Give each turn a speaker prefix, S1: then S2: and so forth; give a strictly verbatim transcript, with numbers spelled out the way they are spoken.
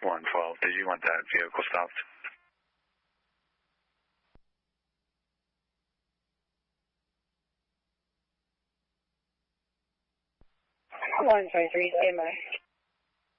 S1: one twelve, did you want that vehicle stopped?
S2: one twenty-three, A M I.